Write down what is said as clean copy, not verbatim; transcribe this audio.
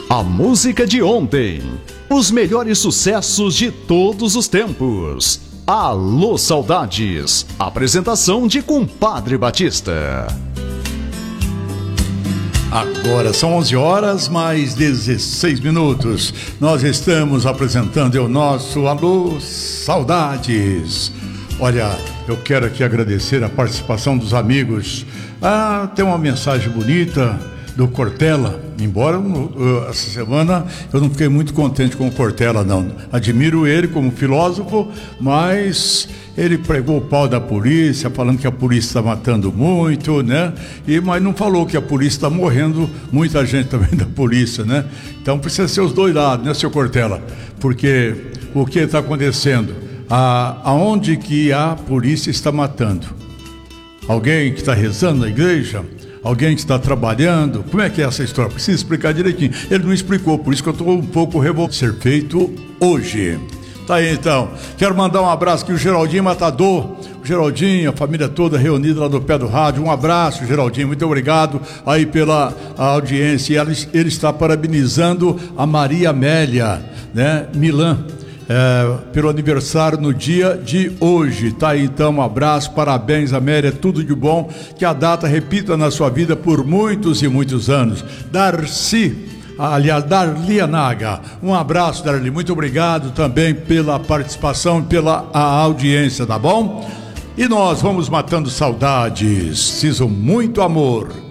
A música de ontem, os melhores sucessos de todos os tempos. Alô Saudades, apresentação de Compadre Batista. Agora são 11 horas mais 16 minutos. Nós estamos apresentando o nosso Alô Saudades. Olha, eu quero aqui agradecer a participação dos amigos. Tem uma mensagem bonita do Cortella, embora essa semana eu não fiquei muito contente com o Cortella, não. Admiro ele como filósofo, mas ele pregou o pau da polícia, falando que a polícia está matando muito, né? Mas não falou que a polícia está morrendo muita gente também da polícia, né? Então precisa ser os dois lados, né, seu Cortella? Porque o que está acontecendo? Aonde que a polícia está matando? Alguém que está rezando na igreja? Alguém que está trabalhando? Como é que é essa história? Precisa explicar direitinho. Ele não explicou, por isso que eu estou um pouco revoltado. Ser feito hoje. Tá aí então. Quero mandar um abraço aqui, o Geraldinho Matador. O Geraldinho, a família toda reunida lá no pé do rádio. Um abraço, Geraldinho. Muito obrigado aí pela audiência. Ele está parabenizando a Maria Amélia, né? Milan. Pelo aniversário no dia de hoje. Tá aí então, um abraço, parabéns Amélia, tudo de bom, que a data repita na sua vida por muitos e muitos anos. Darli Anaga, um abraço, Darli, muito obrigado também pela participação e pela audiência, tá bom? E nós vamos matando saudades, preciso muito amor.